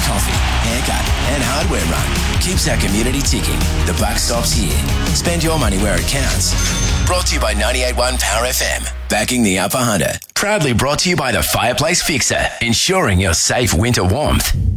coffee, haircut and hardware run keeps our community ticking. The buck stops here. Spend your money where it counts. Brought to you by 98.1 Power FM. Backing the Upper Hunter. Proudly brought to you by the Fireplace Fixer. Ensuring your safe winter warmth.